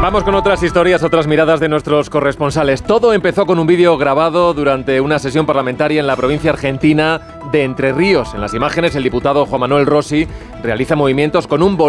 Vamos con otras historias, otras miradas de nuestros corresponsales. Todo empezó con un vídeo grabado durante una sesión parlamentaria en la provincia argentina de Entre Ríos. En las imágenes, el diputado Juan Manuel Rossi realiza movimientos con un